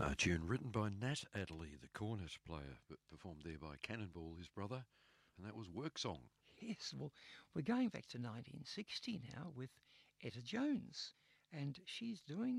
A tune written by Nat Adderley, the cornet player, but performed there by Cannonball, his brother, and that was Work Song. Yes, well, we're going back to 1960 now with Etta Jones, and she's doing